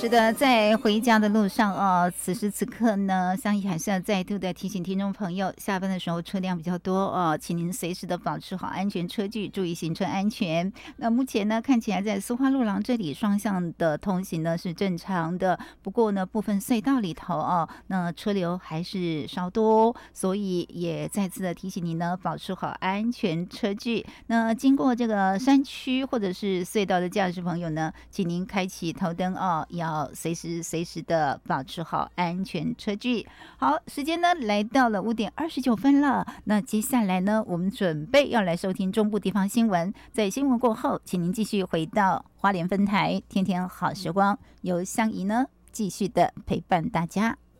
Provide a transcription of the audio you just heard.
是的，在回家的路上此时此刻呢，香怡还是要再度的提醒听众朋友，下班的时候车辆比较多请您随时的保持好安全车距，注意行车安全。那目前呢，看起来在苏花路廊这里双向的通行呢是正常的，不过呢，部分隧道里头那车流还是稍多，所以也再次的提醒您呢，保持好安全车距。那经过这个山区或者是隧道的驾驶朋友呢，请您开启头灯要随时的保持好安全车距。好，时间呢来到了5:29了。那接下来呢，我们准备要来收听中部地方新闻。在新闻过后，请您继续回到花莲分台天天好时光，由香怡呢继续的陪伴大家。